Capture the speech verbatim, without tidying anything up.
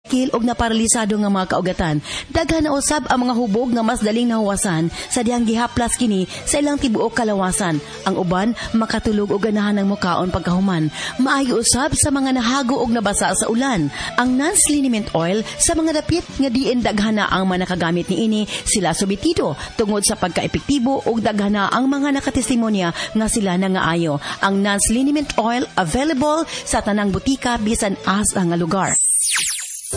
kil og naparalisado nga mga kaugatan. Daghan na usab ang mga hubog nga mas daling nahuwasan sa dihang gihaplas kini sa ilang tibuok kalawasan. Ang uban makatulog og ganahan ng mukaon pagkahuman. Maayo usab sa mga nahago og nabasa sa ulan. Ang non-liniment oil sa mga dapit nga diin daghana ang mga nakagamit niini sila subitido tungod sa pagkaepektibo og daghana ang mga nakatestimonya nga sila nangaayo. Ang non-liniment oil available sa tanang butika bisan asa nga lugar.